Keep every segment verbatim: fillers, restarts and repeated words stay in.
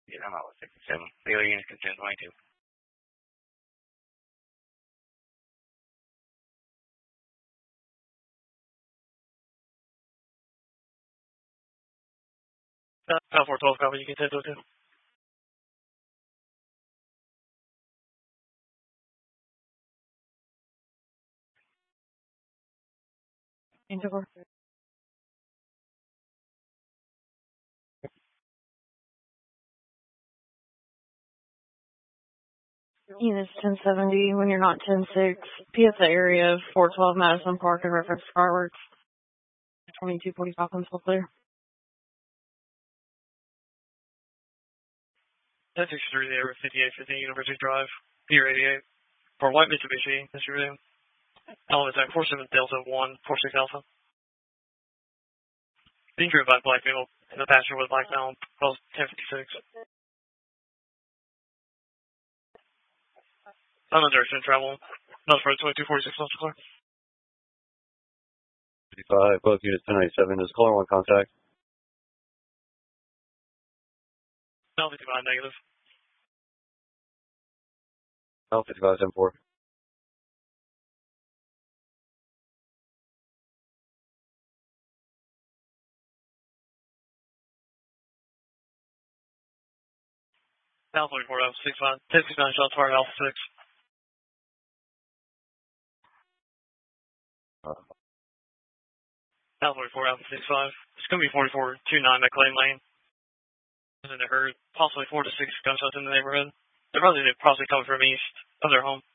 Yeah, I'm out with sixty-seven. The other units can ten twenty-two. Uh, four twelve copy, you can ten twenty-two. Units ten seventy when you're not ten six. P S A area four twelve Madison Park and reference fireworks. twenty-two forty-five pencil clear. ten sixty-three there with fifty-eight fifty University Drive. P eighty-eight. For white Mitsubishi, distributing. Element attack four seven Delta one four six Alpha. Being driven by black vehicle in the passenger with black down. Well, ten fifty-six. I'm on direction travel. Not for twenty-two forty-six Delta clear. fifty-five, both units ten ninety-seven. Is caller one contact? L fifty-five negative. L fifty-five ten four. Alpha report Alpha six five. ten sixty-nine shots fired Alpha six. Uh, Alpha report Alpha six five. It's going to be forty-four twenty-nine McLean Lane. And they heard possibly four to six gunshots in the neighborhood. They're probably, they're probably coming from east of their home.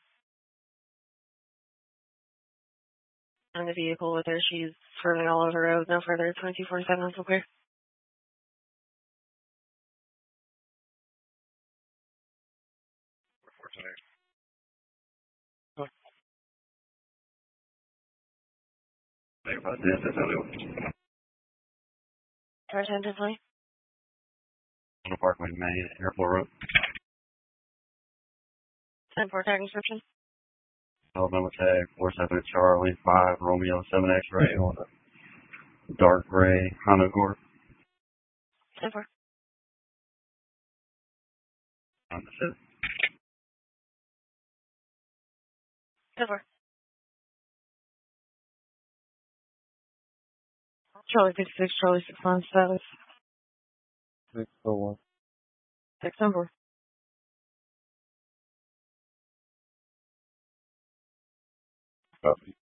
And the vehicle with her, she's swerving all over the road. No further, twenty-two forty-seven, that's okay. Try tentatively. Parkway, Main, Airport Road. ten four tag description. Alabama tag, four seven Charlie, five Romeo, seven X-ray on a dark gray Honda Accord. ten four. Honda Civic. ten four. Charlie fifty-six, Charlie six nine status. six oh one. six ten four. Copy.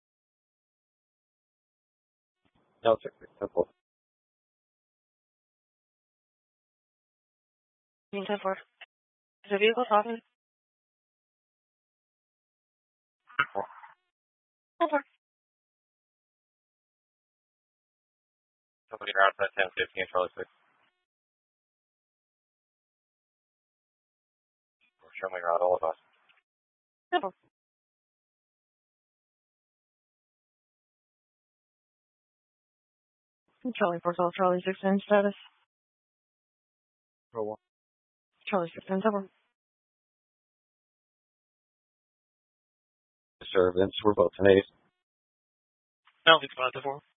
L six six ten four. ten four. Is the vehicle talking? ten four. Somebody around that ten fifteen Charlie six. Show me around all of us. ten four. Charlie four twelve, Charlie six ten status. Pro one. Charlie six ten, ten four. Disturbance, we're both ten eight. L fifty-five, ten four.